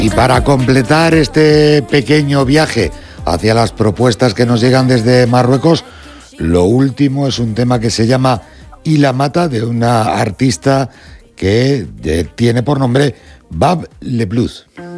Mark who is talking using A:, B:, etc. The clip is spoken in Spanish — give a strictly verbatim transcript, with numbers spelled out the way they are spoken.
A: Y para completar este pequeño viaje hacia las propuestas que nos llegan desde Marruecos, lo último es un tema que se llama Y la mata, de una artista que eh, tiene por nombre Bab Le Blues.